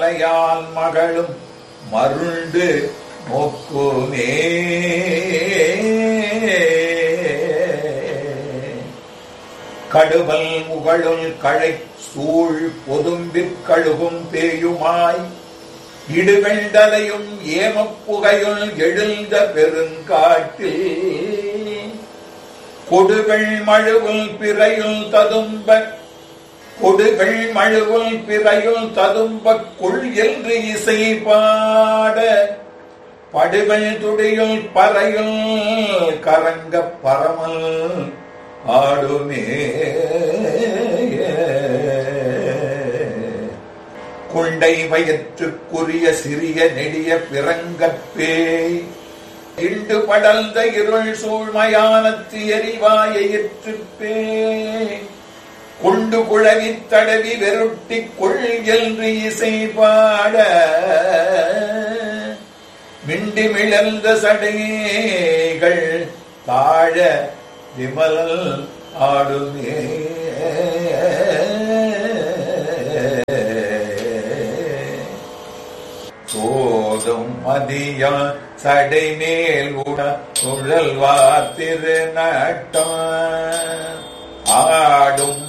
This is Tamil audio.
மலையால் மகளும் மருண்டு நோக்குமே. கடுவல் முகழுள் களை சூழ் பொதும்பிற் கழுகும் பேயுமாய் இடுகண்டலையும் ஏமப்புகையுள் எழுந்த பெருங்காட்டில் கொடுகள் மழுவுள் பிறையுள் ததும்ப கொடுகள் மழுவுள் பிறையுள் ததும்ப கொள் என்று இசை பாட படுகள் துடியுள் பறையுள் கரங்க பரமல் ஆடுமே. குண்டை வயிற்றுக்குரிய சிறிய நெடிய பிறங்கற்பே இண்டு படர்ந்த இருள் சூழ்மையானத்து எரிவாயிற்றுப்பே கொண்டு குழவி தடவி வெருட்டி கொள் என்று இசை பாட மிண்டி மிளர்ந்த சடைகள் தாழ விமல் ஆடுமே. சோதும் மதியா சடை மேல் உட சுழல்வார் திருநட்டம் ஆடும்